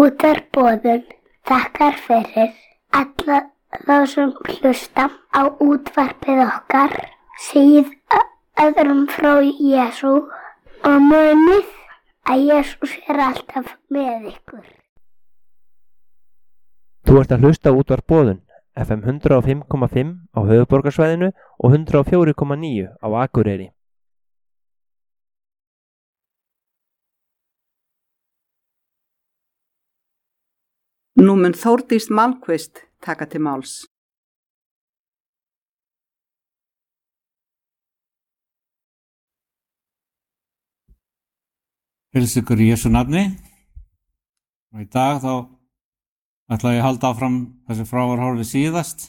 Útvarpsboðun þakkar fyrir alla þá sem hlusta á útvarpið okkar, segið öðrum frá Jesú og munið að Jesús alltaf með ykkur. Þú ert að hlusta á Útvarpsboðun, FM 105,5 á höfuðborgarsvæðinu og 104,9 á Akureyri. Nú mun Þórdís Malmkvist taka til máls. Heilsa ykkur í Jesú nafni og í dag þá ætla ég að halda áfram þessi frá var horfið síðast.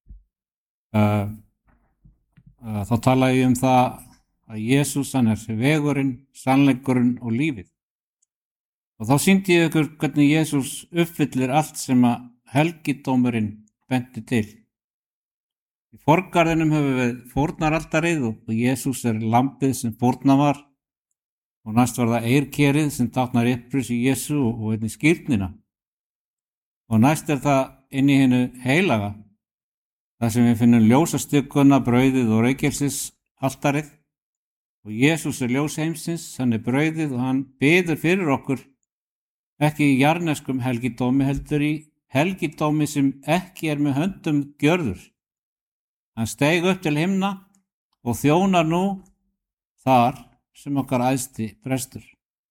Þá tala ég það að Jesús hann vegurinn, sannleikurinn og lífið. Og þá sýndi ég ykkur hvernig Jesús uppfyllir allt sem að helgidómurinn benti til. Í forgarðinum höfum við fórnaraltarið og Jesús lambið sem fórnað var og næst var það eirkerið sem táknar uppris í Jesú og einnig skírnina. Og næst það inn í hinu heilaga, þar sem við finnum ljósastykkuna, brauðið og reykelsisaltarið. Og Jesús ljós heimsins, hann brauðið og hann biður fyrir okkur, ekki í jarðneskum helgidómi, heldur í helgidómi sem ekki með höndum gjörður. Hann steig upp til himna og þjónar nú þar sem okkar æðsti prestur.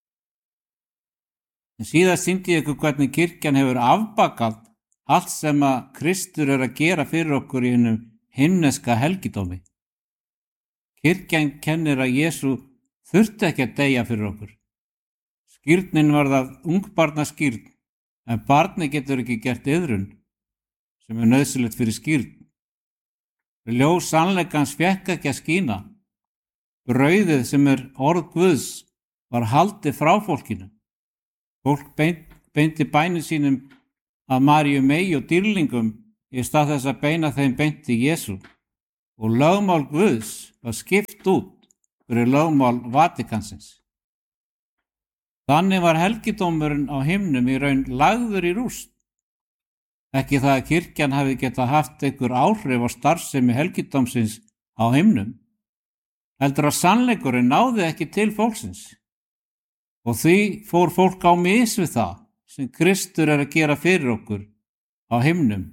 En síðast sýndi ég ykkur hvernig kirkjan hefur afbakað allt sem að Kristur að gera fyrir okkur í hinum himneska helgidómi. Kirkjan kennir að Jesú þurfti ekki að deyja fyrir okkur. Skírnin var það ungbarnaskírn, en barni getur ekki gert iðrun, sem nauðsynlegt fyrir skírn. Ljós sannleikans fékk ekki að skína. Brauðið sem orð Guðs var haldið frá fólkinu. Fólk beinti bænum sínum að Maríu mey og dýrlingum í stað þess að beina þeim beint til Jesú. Og lögmál Guðs var skipt út fyrir lögmál Vatikansins. Þannig var helgidómurinn á himnum í raun lagður í rúst. Ekki það að kirkjan hafi getað haft einhver áhrif á starfsemi helgidómsins á himnum, heldur að sannleikurinn náði ekki til fólksins. Og því fór fólk á mis við það sem Kristur að gera fyrir okkur á himnum.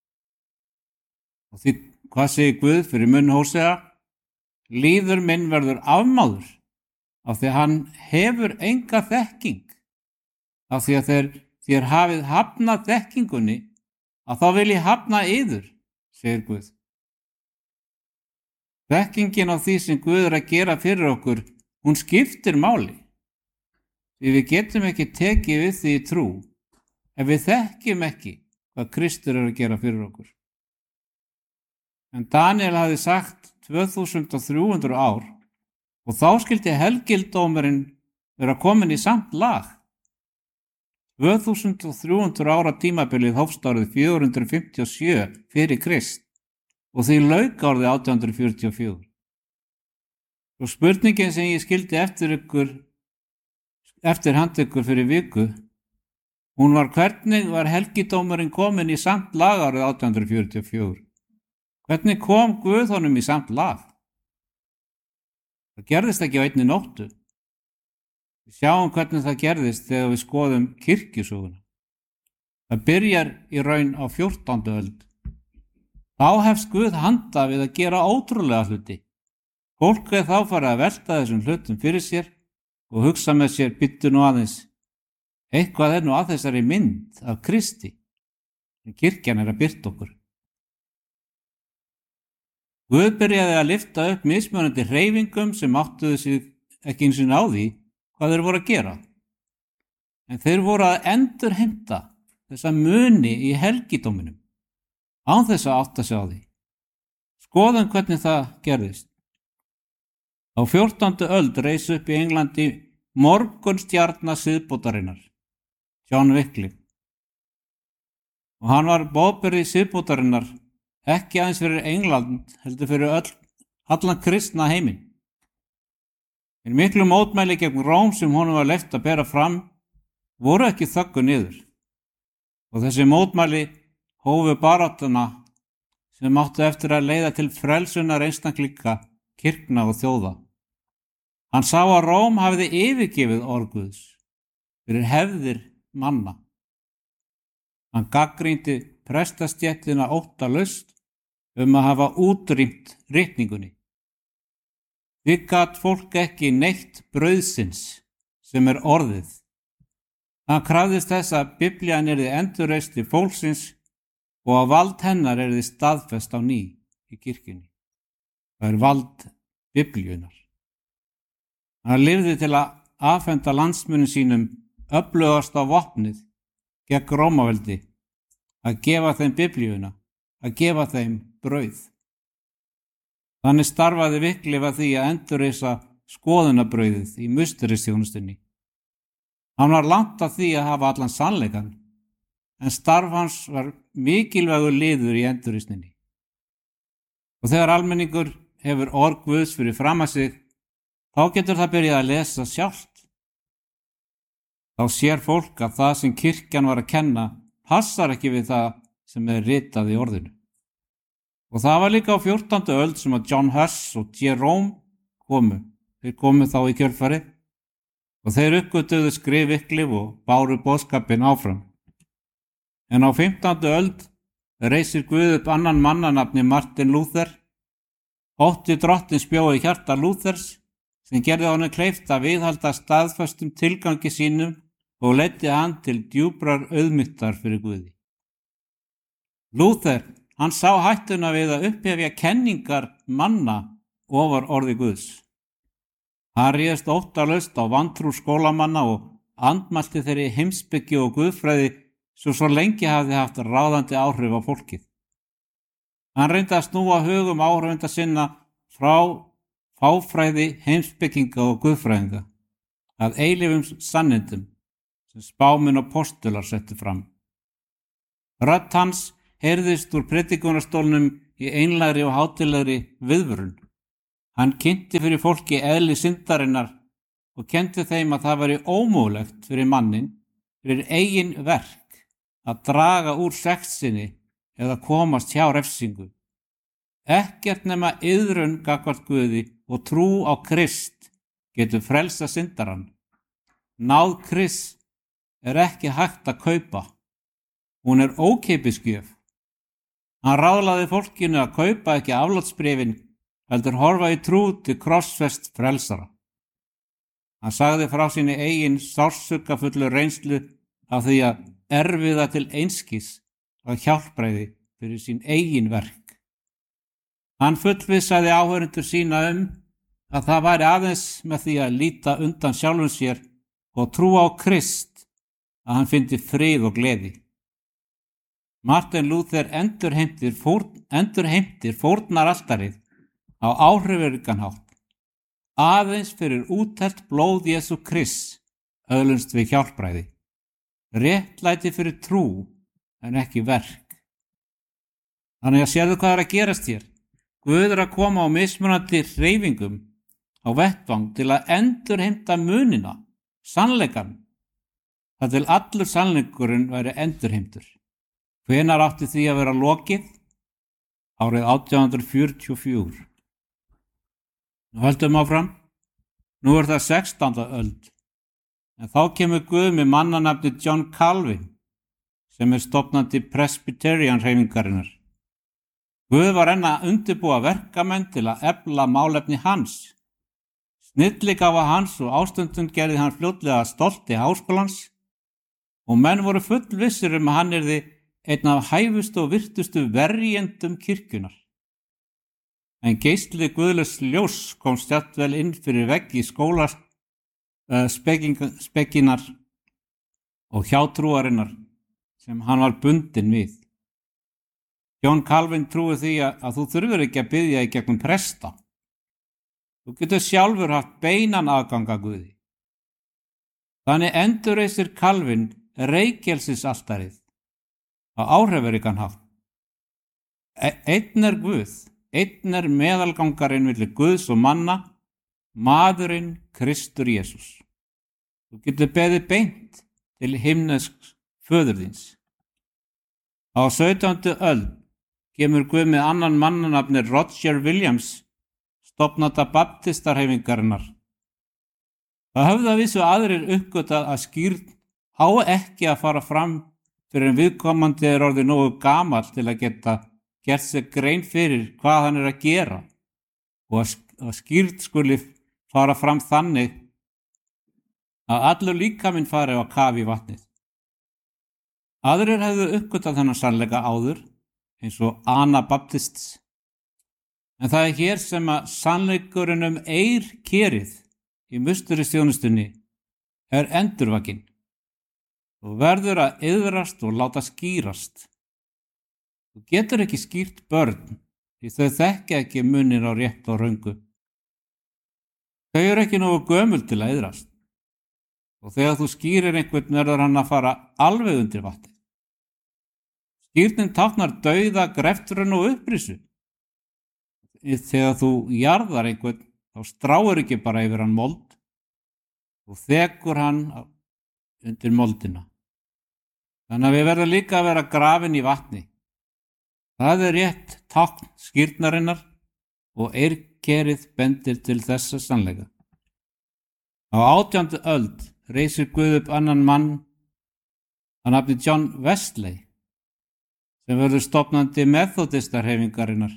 Og því, hvað segir Guð fyrir munn Hósea? Líður minn verður afmáður, af því að hann hefur enga þekking, af því að þér hafið hafnað þekkingunni, að þá vil ég hafna yður, segir Guð. Þekkingin á því sem Guð að gera fyrir okkur, hún skiptir máli. Því við getum ekki tekið við því í trú, ef við þekkjum ekki hvað Kristur að gera fyrir okkur. En Daniel hafði sagt 2300 ár, og þá skildi helgidómurinn vera komin í samt lag. 2300 ára tímabilið hófst árið 457 fyrir Krist og því lauk árið 1844. Og spurningin sem ég skildi eftir hand ykkur fyrir viku, hún var hvernig var helgidómurinn komin í samt lag árið 1844? Hvernig kom Guð honum í samt lag? Það gerðist ekki á einni nóttu. Við sjáum hvernig það gerðist þegar við skoðum kirkjusöguna. Það byrjar í raun á 14. öld. Þá hefst Guð handa við að gera ótrúlega hluti. Fólk þá farið að velta þessum hlutum fyrir sér og hugsa með sér, bíddu nú aðeins. Eitthvað nú að þessari mynd af Kristi sem kirkjan að birta okkur. Guð byrjaði að lyfta upp mismunandi hreyfingum sem áttuðu sig ekki eins og á því hvað þeir voru að gera. En þeir voru að endurheimta þessa muni í helgidóminum, án þess að átta sig á því. Skoðum hvernig það gerðist. Á 14. öld reis upp í Englandi morgunstjarna siðbótarinnar, John Wycliffe. Og hann var boðberi siðbótarinnar, ekki aðeins fyrir England, heldur fyrir allan kristna heiminn. En miklu mótmæli gegn Róm sem honum var leyft að bera fram voru ekki þöggu niður. og þessi mótmæli hófu baráttuna sem áttu eftir að leiða til frelsunar einstaklinga, kirkna og þjóða. Hann sá að Róm hafði yfirgefið orð Guðs fyrir hefðir manna. Hann gagnrýndi prestastéttina óttalaust að hafa útrýmt ritningunni. Því gat fólk ekki neytt brauðsins sem orðið. Hann krafðist þess að Biblían yrði endurreist til fólksins og að vald hennar yrði staðfest á ný í kirkjunni. Það vald Biblíunar. Hann lifði til að afhenda landsmönnum sínum öflugasta vopnið gegn Rómaveldi, að gefa þeim Biblíuna, að gefa þeim brauð. Þannig starfaði Wycliffe að því að endurreisa skoðunabrauðið í musterisþjónustunni. Hann var langt að því að hafa allan sannleikann, en starf hans var mikilvægur liður í endurreisninni. Og þegar almenningur hefur orð Guðs fyrir fram að sig, þá getur það byrjað að lesa sjálft. Þá sér fólk að það sem kirkjan var að kenna passar ekki við það sem ritað í orðinu. Og það var líka á 14. öld sem að John Huss og Jerome komu. Þeir komu þá í kjölfarið og þeir uppgötuðu skrif Wycliffe og báru boðskapinn áfram. En á 15. öld reisir Guð upp annan mannanafni Martin Luther. Ótti drottins bjó í hjarta Luthers sem gerði honum kleift að viðhalda staðföstum tilgangi sínum og leiddi hann til djúprar auðmýktar fyrir Guði. Luther, hann sá hættuna við að upphefja kenningar manna ofar orði Guðs. Hann réðst óttalaust á vantrú skólamanna og andmælti þeirri heimspeki og guðfræði svo lengi hafði haft ráðandi áhrif á fólkið. Hann reyndi að snúa hugum áhrifenda sinna frá fáfræði, heimspekinga og guðfræðinga að eilífum sannindum sem spámenn og postular settu fram. Rödd hans heyrðist úr predikunarstólnum í einlægri og hátilegri viðvörun. Hann kynnti fyrir fólki eðli syndarinnar og kenndi þeim að það væri ómögulegt fyrir mannin, fyrir eigin verk, að draga úr sekt sinni eða komast hjá refsingu. Ekkert nema iðrun gagnvart Guði og trú á Krist getur frelsa syndarann. Náð Krist ekki hægt að kaupa. Hún ókeypis gjöf. Hann ráðlaði fólkinu að kaupa ekki aflátsbréfin, heldur horfa í trú til krossfest frelsara. Hann sagði frá sinni eigin sársaukafullu reynslu af því að erfiða til einskis og hjálpræði fyrir sín eigin verk. Hann fullvissaði áhörendur sína að það væri aðeins með því að líta undan sjálfum sér og trú á Krist að hann fyndi frið og gleði. Martin Luther endurheimtir fórnaraltarið á áhrifaríkan hátt. Aðeins fyrir útelt blóð Jesú Krists öðlumst við hjálpræði. Réttlæti fyrir trú en ekki verk. Þannig að sérðu hvað að gerast hér. Guð að koma á mismunandi hreyfingum á vettvang til að endurheimta munina, sannleikann. Það til allur sannleikurinn væri endurheimtur. Hvenær átti því að vera lokið? Árið 1844. Nú höldum áfram. Nú það 16. öld. En þá kemur Guð með mannanafni John Calvin, sem stofnandi Presbyterian hreyfingarinnar. Guð var enn að undirbúa verkamenn til að efla málefni hans. Snilligáfa hans og ástundum gerði hann fljótlega stolti háskólans og menn voru fullvissir að hann yrði einn af hæfustu og virtustu verjendum kirkjunar. En geistli guðlaus ljós kom stjættvel inn fyrir veggi skóla spekinar og hjátrúarinnar sem hann var bundinn við. John Calvin trúi því að þú þurfir ekki að biðja í gegnum presta. Þú getur sjálfur haft beinan aðgang að Guði. Þannig endurreisir Calvin reykelsisaltarið á áhrifaríkan hátt. Einn Guð, einn meðalgangarinn milli Guðs og manna, maðurinn Kristur Jesús. Þú getur beðið beint til himnesks föður þíns. Á 17. öld kemur Guð með annan mannanafni Roger Williams, stofnanda baptistarhefingarinnar. Það höfðu að vísu aðrir uppgötvað að skírn á ekki að fara fram fyrir en viðkomandi orðið nógu gamall til að geta gert sér grein fyrir hvað hann að gera og að skírn skuli fara fram þannig að allur líkaminn fari á kaf í vatnið. Aðrir hefðu uppgötvað þennan sannleika áður, eins og Anabaptists, en það hér sem að sannleikurinn eirkerið í musterisþjónustunni endurvakinn. Þú verður að iðrast og láta skýrast. Þú getur ekki skýrt börn, því þau þekkja ekki muninn á rétt og röngu. Þau eru ekki nógu gömul til að iðrast. Og þegar þú skýrir einhvern verður hann að fara alveg undir vatnið. Skýrnin táknar dauða, greftrun og upprisu. Þegar þú jarðar einhvern, þá stráir ekki bara yfir hann mold. Þú þekur hann undir moldina. Þannig að við verðum líka að vera grafin í vatni. Það er rétt tákn skírnarinnar og eirkerið bendir til þessa sannleika. Á 18. öld reisir Guð upp annan mann að nafni John Wesley sem verður stofnandi methodistarhefingarinnar.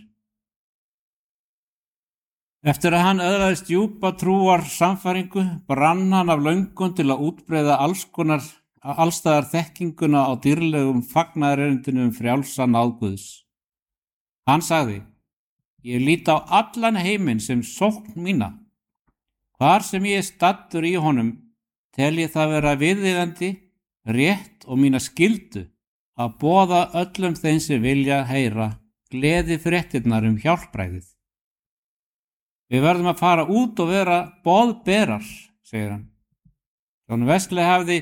Eftir að hann öðlaðist djúpa trúar sannfæringu brann hann af löngun til að útbreiða allstaðar þekkinguna á dýrlegum fagnaðarerindinu frjálsa náð Guðs. Hann sagði: Ég lít á allan heiminn sem sókn mína. Hvar sem ég stattur í honum tel ég það vera viðeigandi, rétt og mína skyldu að boða öllum þeim sem vilja heyra gleði fréttirnar hjálpræðið. Við verðum að fara út og vera boðberar, segir hann. John Wesley hafði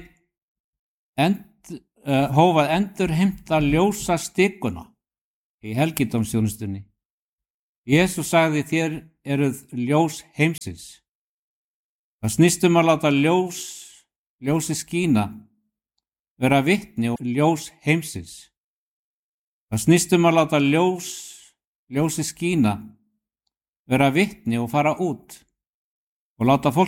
hófað endurheimta ljósa stikuna í helgidómsþjónustunni. Jesús sagði: Þér eruð ljós heimsins. Það snýst að láta ljósi skína, vera vitni og ljós heimsins. Það snýst að láta ljósi skína, vera vitni og fara út og láta fólk